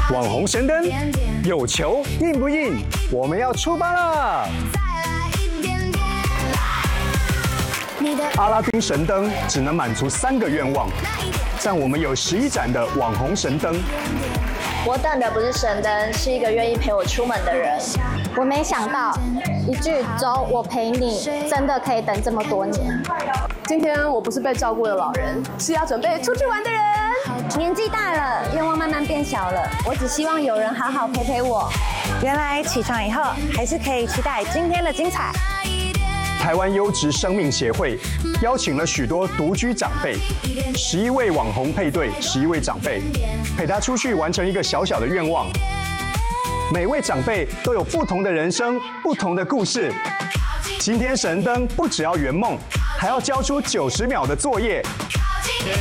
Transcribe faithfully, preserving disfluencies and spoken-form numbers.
网红神灯，有球硬不硬？我们要出发了！阿拉丁神灯只能满足三个愿望，但我们有十一盏的网红神灯。 我等的不是神灯，是一个愿意陪我出门的人。 我没想到一句“走，我陪你”，真的可以等这么多年。 今天我不是被照顾的老人，是要准备出去玩的人。 年纪大了，愿望慢慢变小了，我只希望有人好好陪陪我。 原来起床以后还是可以期待今天的精彩。 台湾优质生命协会邀请了许多独居长辈，十一位网红配对，十一位长辈陪他出去完成一个小小的愿望。每位长辈都有不同的人生，不同的故事。今天神灯不只要圆梦，还要交出九十秒的作业。